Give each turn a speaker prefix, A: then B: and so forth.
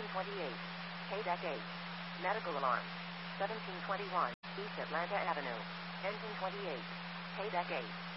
A: 1628. Haydeck 8. Medical alarm. 1721. East Atlanta Avenue. Engine 28. Haydeck 8.